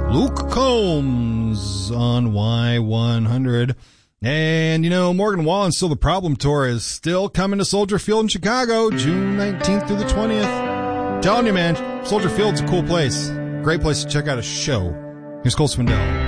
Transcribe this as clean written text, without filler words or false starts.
Luke Combs on Y100. And, you know, Morgan Wallen's Still the Problem tour is still coming to Soldier Field in Chicago, June 19th through the 20th. Telling you, man, Soldier Field's a cool place. Great place to check out a show. Here's Cole Swindell.